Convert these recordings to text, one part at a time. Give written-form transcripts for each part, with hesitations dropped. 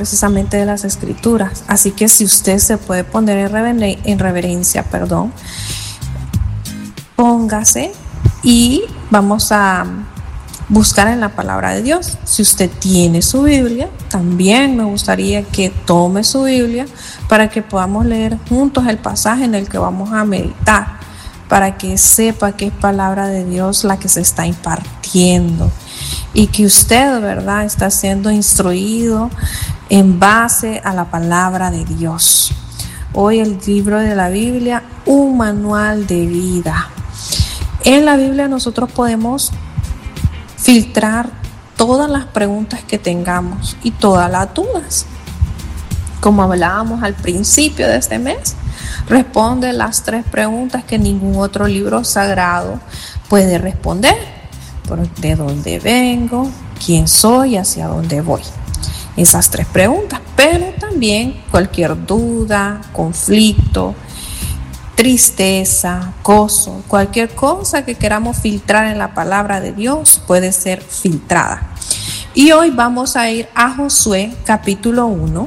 precisamente de las Escrituras. Así que si usted se puede poner en reverencia, póngase y vamos a buscar en la palabra de Dios. Si usted tiene su Biblia, también me gustaría que tome su Biblia para que podamos leer juntos el pasaje en el que vamos a meditar, para que sepa que es palabra de Dios la que se está impartiendo y que usted, ¿verdad?, está siendo instruido en base a la palabra de Dios. Hoy el libro de la Biblia, un manual de vida. En la Biblia nosotros podemos filtrar todas las preguntas que tengamos y todas las dudas. Como hablábamos al principio de este mes, responde las 3 preguntas que ningún otro libro sagrado puede responder: ¿de dónde vengo? ¿Quién soy? ¿Hacia dónde voy? Esas 3 preguntas, pero también cualquier duda, conflicto, tristeza, gozo, cualquier cosa que queramos filtrar en la palabra de Dios puede ser filtrada. Y hoy vamos a ir a Josué capítulo 1.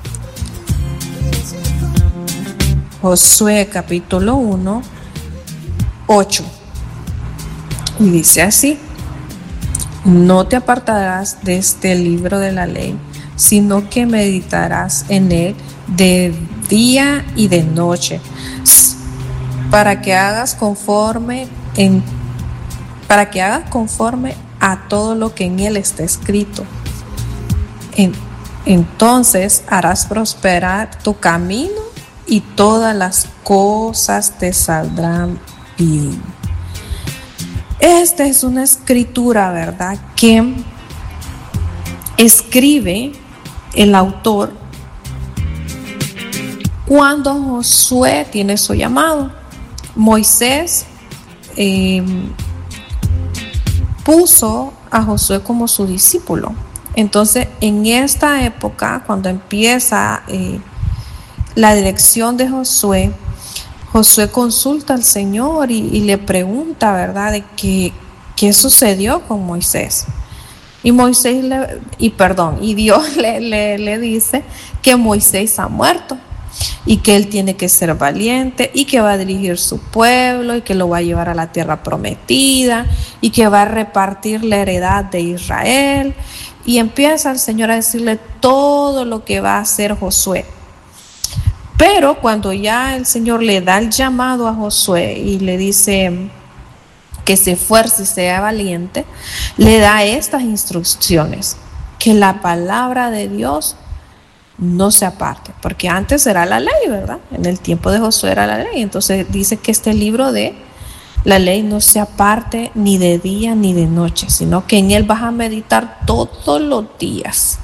Josué capítulo 1, 8. Y dice así: no te apartarás de este libro de la ley, sino que meditarás en él de día y de noche, para que hagas conforme a todo lo que en él está escrito. Entonces harás prosperar tu camino y todas las cosas te saldrán bien. Esta es una escritura, ¿verdad?, que escribe el autor cuando Josué tiene su llamado. Moisés puso a Josué como su discípulo. Entonces, en esta época, cuando empieza la dirección de Josué, Josué consulta al Señor y le pregunta, ¿verdad?, de qué sucedió con Moisés. Y Dios le dice que Moisés ha muerto y que él tiene que ser valiente y que va a dirigir su pueblo y que lo va a llevar a la tierra prometida y que va a repartir la heredad de Israel. Y empieza el Señor a decirle todo lo que va a hacer Josué. Pero cuando ya el Señor le da el llamado a Josué y le dice que se esfuerce y sea valiente, le da estas instrucciones: que la palabra de Dios no se aparte, porque antes era la ley, ¿verdad? En el tiempo de Josué era la ley. Entonces dice que este libro de la ley no se aparte ni de día ni de noche, sino que en él vas a meditar todos los días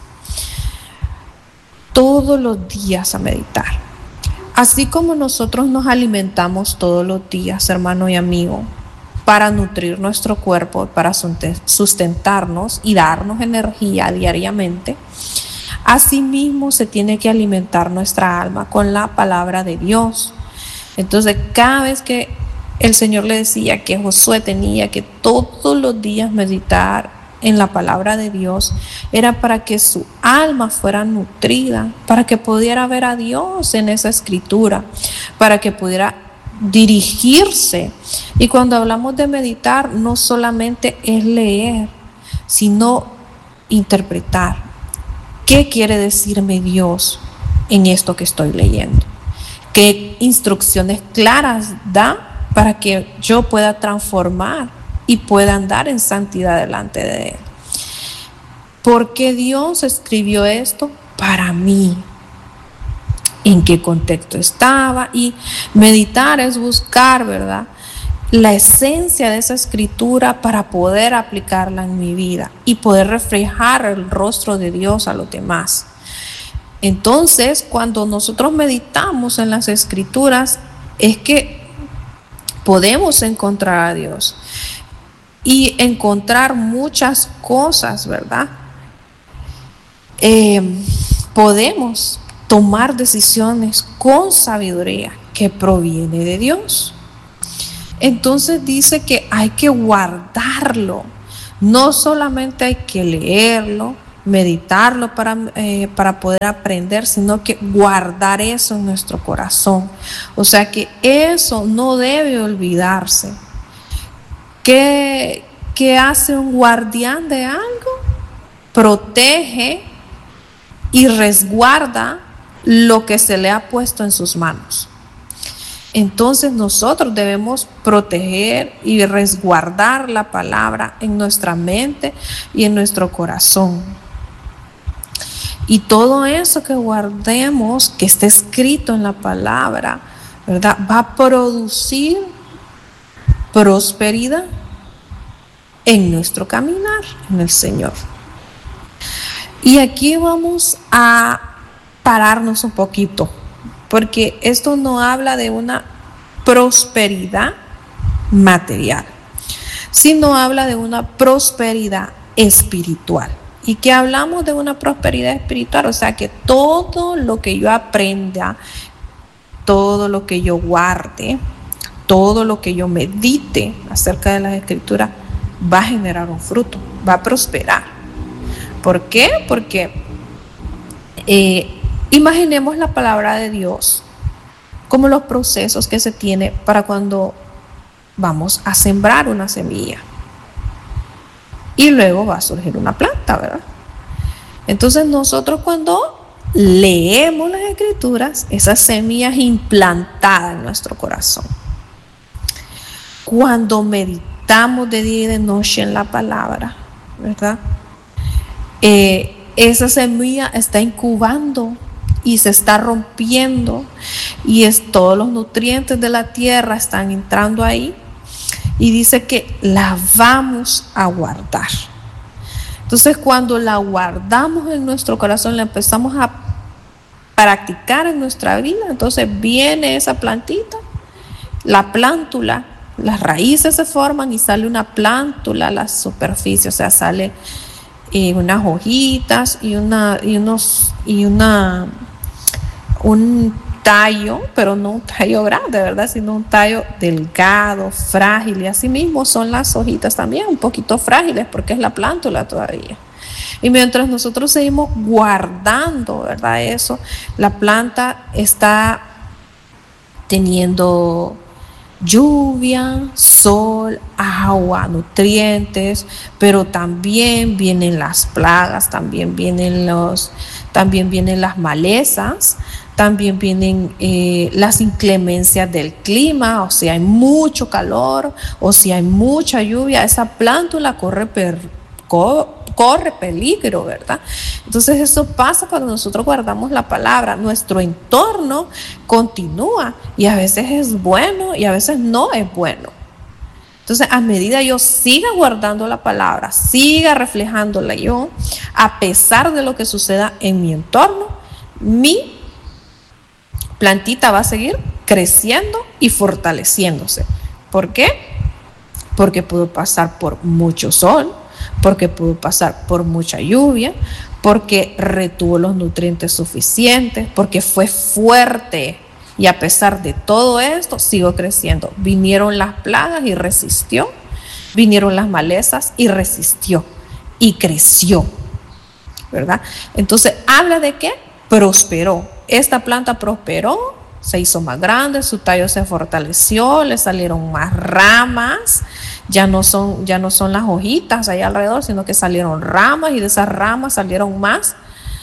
a meditar. Así como nosotros nos alimentamos todos los días, hermano y amigo, para nutrir nuestro cuerpo, para sustentarnos y darnos energía diariamente, asimismo se tiene que alimentar nuestra alma con la palabra de Dios. Entonces, cada vez que el Señor le decía que Josué tenía que todos los días meditar en la palabra de Dios, era para que su alma fuera nutrida, para que pudiera ver a Dios en esa escritura, para que pudiera dirigirse. Y cuando hablamos de meditar, no solamente es leer, sino interpretar. ¿Qué quiere decirme Dios en esto que estoy leyendo? ¿Qué instrucciones claras da para que yo pueda transformar y pueda andar en santidad delante de Él? ¿Por qué Dios escribió esto? Para mí. ¿En qué contexto estaba? Y meditar es buscar, ¿verdad?, la esencia de esa escritura para poder aplicarla en mi vida y poder reflejar el rostro de Dios a los demás. Entonces, cuando nosotros meditamos en las escrituras, es que podemos encontrar a Dios y encontrar muchas cosas, ¿verdad? Podemos tomar decisiones con sabiduría que proviene de Dios. Entonces dice que hay que guardarlo, no solamente hay que leerlo, meditarlo para poder aprender, sino que guardar eso en nuestro corazón. O sea que eso no debe olvidarse. ¿Qué hace un guardián de algo? Protege y resguarda lo que se le ha puesto en sus manos. Entonces nosotros debemos proteger y resguardar la palabra en nuestra mente y en nuestro corazón. Y todo eso que guardemos, que esté escrito en la palabra, ¿verdad?, va a producir prosperidad en nuestro caminar en el Señor. Y aquí vamos a pararnos un poquito, porque esto no habla de una prosperidad material, sino habla de una prosperidad espiritual. ¿Y que hablamos de una prosperidad espiritual? O sea, que todo lo que yo aprenda, todo lo que yo guarde, todo lo que yo medite acerca de las Escrituras va a generar un fruto, va a prosperar. ¿Por qué? Porque imaginemos la palabra de Dios como los procesos que se tiene para cuando vamos a sembrar una semilla. Y luego va a surgir una planta, ¿verdad? Entonces nosotros cuando leemos las Escrituras, esa semilla es implantada en nuestro corazón. Cuando meditamos de día y de noche en la palabra, ¿verdad?, esa semilla está incubando y se está rompiendo, y todos los nutrientes de la tierra están entrando ahí, y dice que la vamos a guardar. Entonces cuando la guardamos en nuestro corazón, la empezamos a practicar en nuestra vida, entonces viene esa plantita, la plántula, las raíces se forman y sale una plántula a la superficie, o sea, sale unas hojitas y un tallo, pero no un tallo grande, ¿verdad?, sino un tallo delgado, frágil, y así mismo son las hojitas también, un poquito frágiles porque es la plántula todavía. Y mientras nosotros seguimos guardando, ¿verdad?, eso, la planta está teniendo lluvia, sol, agua, nutrientes, pero también vienen las plagas, también vienen las malezas, también vienen las inclemencias del clima, o si hay mucho calor o si hay mucha lluvia, esa plántula corre peligro, ¿verdad? Entonces eso pasa cuando nosotros guardamos la palabra. Nuestro entorno continúa y a veces es bueno y a veces no es bueno. Entonces, a medida yo siga guardando la palabra, siga reflejándola yo, a pesar de lo que suceda en mi entorno, mi plantita va a seguir creciendo y fortaleciéndose. ¿Por qué? Porque pudo pasar por mucho sol, porque pudo pasar por mucha lluvia, porque retuvo los nutrientes suficientes, porque fue fuerte, y a pesar de todo esto siguió creciendo. Vinieron las plagas y resistió, vinieron las malezas y resistió y creció, ¿verdad? Entonces habla de que prosperó. Esta planta prosperó, se hizo más grande, su tallo se fortaleció, le salieron más ramas. Ya no son las hojitas ahí alrededor, sino que salieron ramas, y de esas ramas salieron más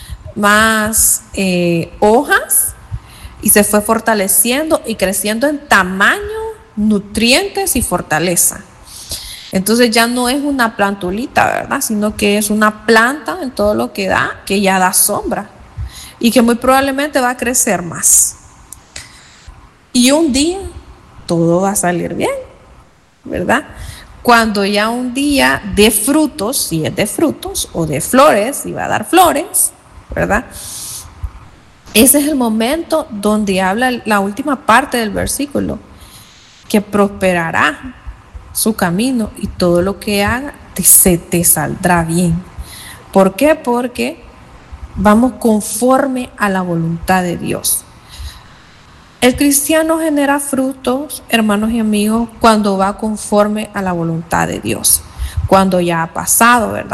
hojas, y se fue fortaleciendo y creciendo en tamaño, nutrientes y fortaleza. Entonces ya no es una plantulita, ¿verdad?, sino que es una planta en todo lo que da, que ya da sombra y que muy probablemente va a crecer más. Y un día todo va a salir bien, ¿verdad? Cuando ya un día dé frutos, si es de frutos, o de flores, y va a dar flores, ¿verdad? Ese es el momento donde habla la última parte del versículo, que prosperará su camino y todo lo que haga se te saldrá bien. ¿Por qué? Porque vamos conforme a la voluntad de Dios. El cristiano genera frutos, hermanos y amigos, cuando va conforme a la voluntad de Dios, cuando ya ha pasado, ¿verdad?,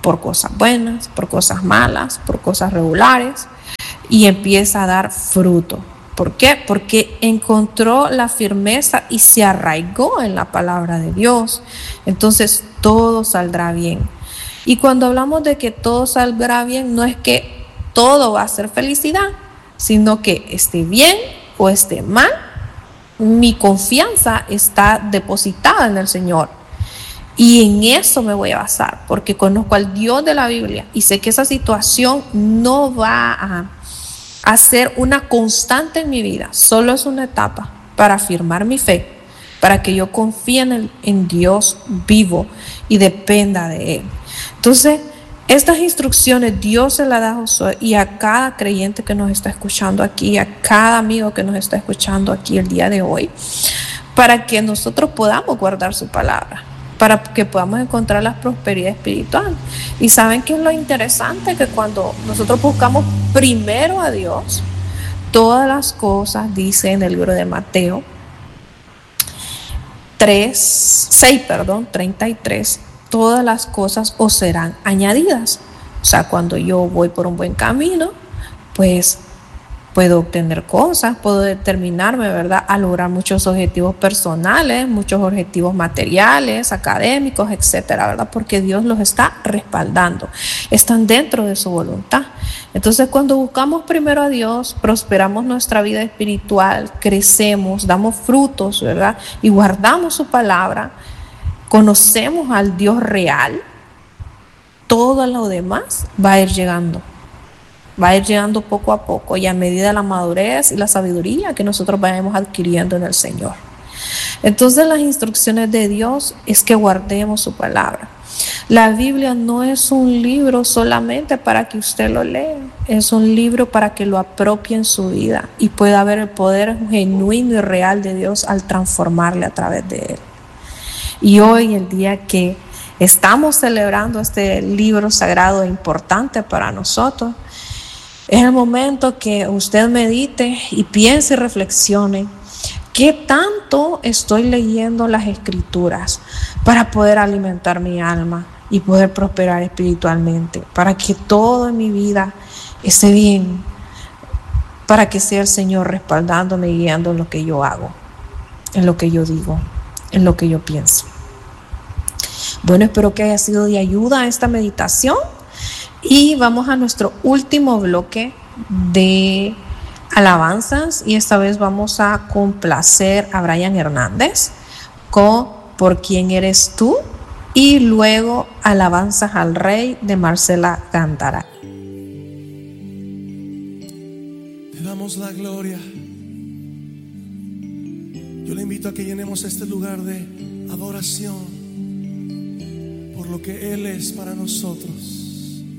por cosas buenas, por cosas malas, por cosas regulares, y empieza a dar fruto. ¿Por qué? Porque encontró la firmeza y se arraigó en la palabra de Dios. Entonces todo saldrá bien. Y cuando hablamos de que todo saldrá bien, no es que todo va a ser felicidad, sino que esté bien o esté mal, mi confianza está depositada en el Señor. Y en eso me voy a basar, porque conozco al Dios de la Biblia y sé que esa situación no va a ser una constante en mi vida, solo es una etapa para afirmar mi fe, para que yo confíe en Dios vivo y dependa de Él. Entonces, estas instrucciones Dios se las da a Josué y a cada creyente que nos está escuchando aquí, a cada amigo que nos está escuchando aquí el día de hoy, para que nosotros podamos guardar su palabra, para que podamos encontrar la prosperidad espiritual. Y saben que es lo interesante, que cuando nosotros buscamos primero a Dios, todas las cosas, dice en el libro de Mateo 33, todas las cosas os serán añadidas. O sea, cuando yo voy por un buen camino, pues puedo obtener cosas, puedo determinarme, ¿verdad?, a lograr muchos objetivos personales, muchos objetivos materiales, académicos, etcétera, ¿verdad? Porque Dios los está respaldando, están dentro de su voluntad. Entonces, cuando buscamos primero a Dios, prosperamos nuestra vida espiritual, crecemos, damos frutos, ¿verdad? Y guardamos su palabra, conocemos al Dios real, todo lo demás va a ir llegando. Va a ir llegando poco a poco y a medida de la madurez y la sabiduría que nosotros vayamos adquiriendo en el Señor. Entonces, las instrucciones de Dios es que guardemos su palabra. La Biblia no es un libro solamente para que usted lo lea, es un libro para que lo apropie en su vida y pueda ver el poder genuino y real de Dios al transformarle a través de él. Y hoy, el día que estamos celebrando este libro sagrado e importante para nosotros, es el momento que usted medite y piense y reflexione qué tanto estoy leyendo las Escrituras para poder alimentar mi alma y poder prosperar espiritualmente, para que todo en mi vida esté bien, para que sea el Señor respaldándome y guiando en lo que yo hago, en lo que yo digo, en lo que yo pienso. Bueno, espero que haya sido de ayuda esta meditación. Y vamos a nuestro último bloque de alabanzas y esta vez vamos a complacer a Brian Hernández con Por quién eres tú y luego alabanzas al Rey de Marcela Gándara. Te damos la gloria. Yo le invito a que llenemos este lugar de adoración por lo que Él es para nosotros.